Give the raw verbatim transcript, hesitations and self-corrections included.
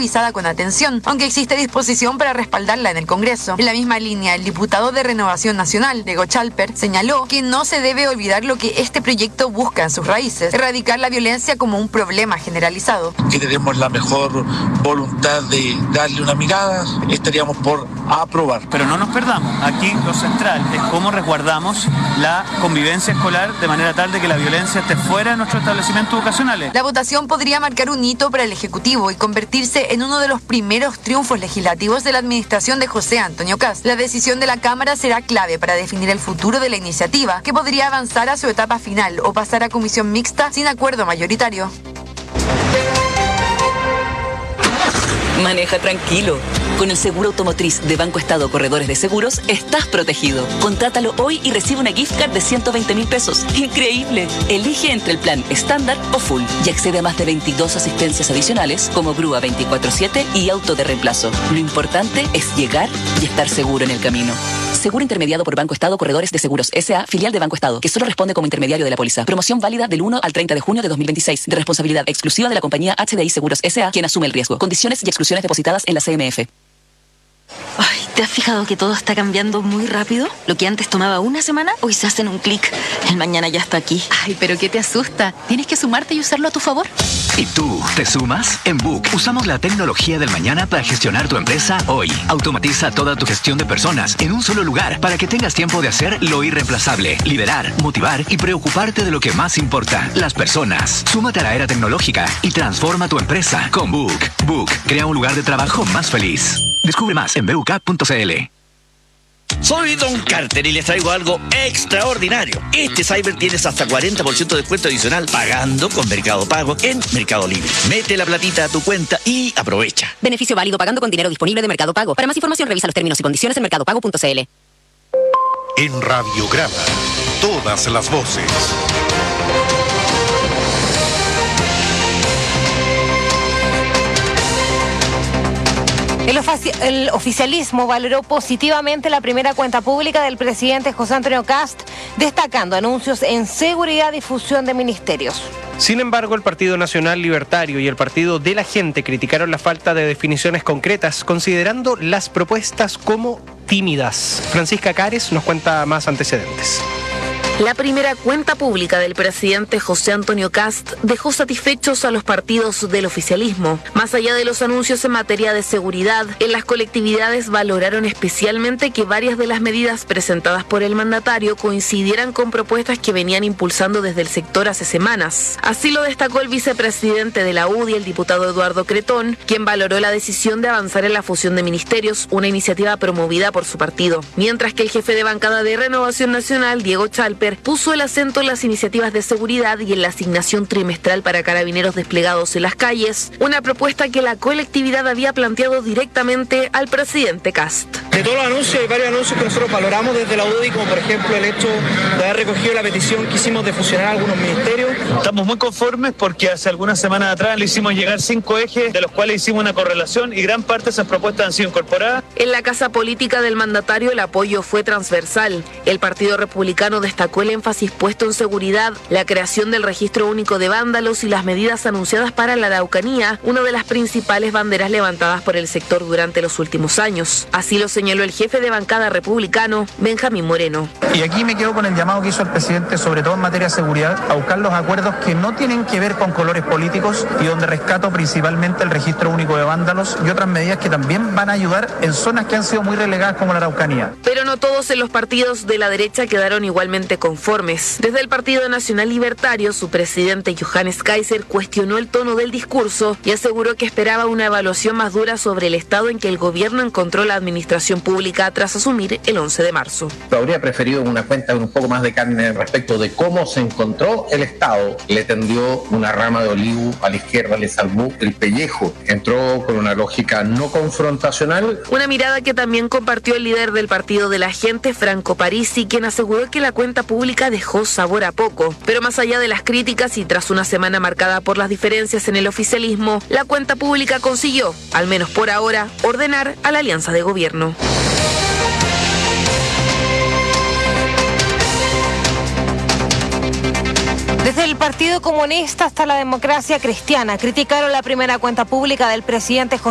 revisada con atención, aunque existe disposición para respaldarla en el Congreso. En la misma línea, el diputado de Renovación Nacional, Diego Chalper, señaló que no se debe olvidar lo que este proyecto busca en sus raíces: erradicar la violencia como un problema generalizado. Que tenemos la mejor voluntad de darle una mirada, estaríamos por aprobar. Pero no nos perdamos, aquí lo central es cómo resguardamos la convivencia escolar de manera tal de que la violencia esté fuera de nuestros establecimientos educacionales. La votación podría marcar un hito para el Ejecutivo y convertirse en uno de los primeros triunfos legislativos de la administración de José Antonio Kast. La decisión de la Cámara será clave para definir el futuro de la iniciativa, que podría avanzar a su etapa final o pasar a comisión mixta sin acuerdo mayoritario. Maneja tranquilo. Con el seguro automotriz de Banco Estado Corredores de Seguros, estás protegido. Contrátalo hoy y recibe una gift card de ciento veinte mil pesos. ¡Increíble! Elige entre el plan estándar o full y accede a más de veintidós asistencias adicionales como grúa veinticuatro siete y auto de reemplazo. Lo importante es llegar y estar seguro en el camino. Seguro intermediado por Banco Estado Corredores de Seguros S A, filial de Banco Estado, que solo responde como intermediario de la póliza. Promoción válida del uno al treinta de junio de dos mil veintiséis, de responsabilidad exclusiva de la compañía H D I Seguros S A, quien asume el riesgo. Condiciones y exclusiones depositadas en la C M F. Ay, ¿te has fijado que todo está cambiando muy rápido? Lo que antes tomaba una semana, hoy se hace en un clic. El mañana ya está aquí. Ay, pero ¿qué te asusta? Tienes que sumarte y usarlo a tu favor. ¿Y tú, te sumas? En Book usamos la tecnología del mañana para gestionar tu empresa hoy. Automatiza toda tu gestión de personas en un solo lugar para que tengas tiempo de hacer lo irreemplazable, liderar, motivar y preocuparte de lo que más importa, las personas. Súmate a la era tecnológica y transforma tu empresa con Book. Book crea un lugar de trabajo más feliz. Descubre más en b u k punto c l. Soy Don Carter y les traigo algo extraordinario. Este Cyber tienes hasta cuarenta por ciento de descuento adicional pagando con Mercado Pago en Mercado Libre. Mete la platita a tu cuenta y aprovecha. Beneficio válido pagando con dinero disponible de Mercado Pago. Para más información revisa los términos y condiciones en mercado pago punto c l. En Radiograma, todas las voces. El, ofici- el oficialismo valoró positivamente la primera cuenta pública del presidente José Antonio Kast, destacando anuncios en seguridad y fusión de ministerios. Sin embargo, el Partido Nacional Libertario y el Partido de la Gente criticaron la falta de definiciones concretas, considerando las propuestas como tímidas. Francisca Cares nos cuenta más antecedentes. La primera cuenta pública del presidente José Antonio Kast dejó satisfechos a los partidos del oficialismo. Más allá de los anuncios en materia de seguridad, en las colectividades valoraron especialmente que varias de las medidas presentadas por el mandatario coincidieran con propuestas que venían impulsando desde el sector hace semanas. Así lo destacó el vicepresidente de la U D I, el diputado Eduardo Cretón, quien valoró la decisión de avanzar en la fusión de ministerios, una iniciativa promovida por su partido. Mientras que el jefe de bancada de Renovación Nacional, Diego Chalper, puso el acento en las iniciativas de seguridad y en la asignación trimestral para carabineros desplegados en las calles, una propuesta que la colectividad había planteado directamente al presidente Kast. De todos los anuncios, hay varios anuncios que nosotros valoramos desde la U D I, como por ejemplo el hecho de haber recogido la petición que hicimos de fusionar algunos ministerios. Estamos muy conformes porque hace algunas semanas atrás le hicimos llegar cinco ejes, de los cuales hicimos una correlación y gran parte de esas propuestas han sido incorporadas. En la casa política del mandatario el apoyo fue transversal. El Partido Republicano destacó el énfasis puesto en seguridad, la creación del registro único de vándalos y las medidas anunciadas para la Araucanía, una de las principales banderas levantadas por el sector durante los últimos años. Así lo señaló el jefe de bancada republicano, Benjamín Moreno. Y aquí me quedo con el llamado que hizo el presidente, sobre todo en materia de seguridad, a buscar los acuerdos que no tienen que ver con colores políticos y donde rescato principalmente el registro único de vándalos y otras medidas que también van a ayudar en zonas que han sido muy relegadas como la Araucanía. Pero no todos en los partidos de la derecha quedaron igualmente conformes. Desde el Partido Nacional Libertario, su presidente Johannes Kaiser cuestionó el tono del discurso y aseguró que esperaba una evaluación más dura sobre el estado en que el gobierno encontró la administración pública tras asumir el once de marzo. Habría preferido una cuenta con un poco más de carne respecto de cómo se encontró el Estado. Le tendió una rama de olivo a la izquierda, le salvó el pellejo. Entró con una lógica no confrontacional. Una mirada que también compartió el líder del Partido de la Gente, Franco Parisi, quien aseguró que la cuenta pública dejó sabor a poco. Pero más allá de las críticas y tras una semana marcada por las diferencias en el oficialismo, la cuenta pública consiguió, al menos por ahora, ordenar a la alianza de gobierno. Desde el Partido Comunista hasta la Democracia Cristiana criticaron la primera cuenta pública del presidente José